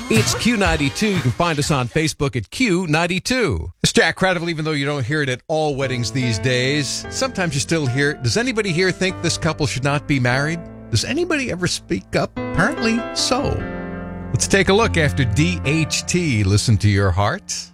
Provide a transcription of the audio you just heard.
It's Q92. You can find us on Facebook at Q92. It's Jack Cradle, even though you don't hear it at all weddings these days. Sometimes you still hear it. Does anybody here think this couple should not be married? Does anybody ever speak up? Apparently so. Let's take a look after DHT. Listen to your heart.